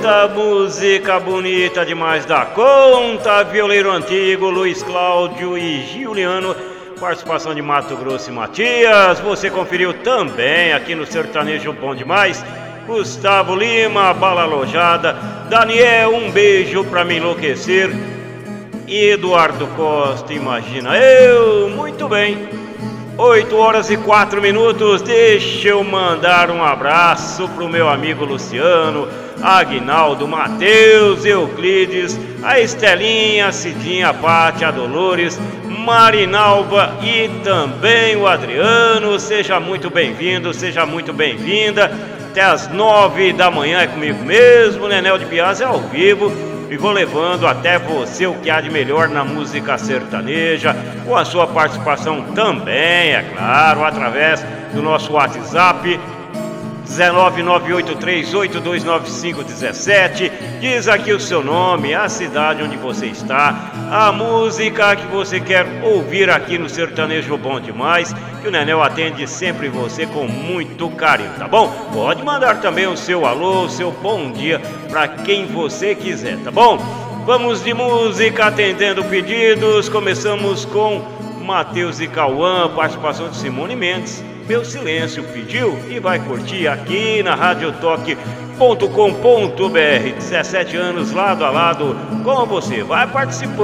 Eita, música bonita demais da conta. Violeiro antigo, Luiz Cláudio e Juliano. Participação de Mato Grosso e Matias. Você conferiu também aqui no Sertanejo Bom Demais. Gustavo Lima, Bala Alojada. Daniel, um beijo pra me enlouquecer. E Eduardo Costa, imagina eu. Muito bem. 8h04. Deixa eu mandar um abraço pro meu amigo Luciano, Aguinaldo, Matheus, Euclides, a Estelinha, a Cidinha, a Pátia, a Dolores, Marinalva e também o Adriano. Seja muito bem-vindo, seja muito bem-vinda. Até as 9 da manhã é comigo mesmo, Nenel de Piazza, ao vivo. E vou levando até você o que há de melhor na música sertaneja, com a sua participação também, é claro, através do nosso WhatsApp 19983829517. Diz aqui o seu nome, a cidade onde você está, a música que você quer ouvir aqui no Sertanejo Bom Demais, que o Nenel atende sempre você com muito carinho, tá bom? Pode mandar também o seu alô, o seu bom dia para quem você quiser, tá bom? Vamos de música, atendendo pedidos. Começamos com Matheus e Cauã, participação de Simone Mendes. Meu Silêncio pediu e vai curtir aqui na radiotoque.com.br. 17 anos lado a lado com você. Vai participando.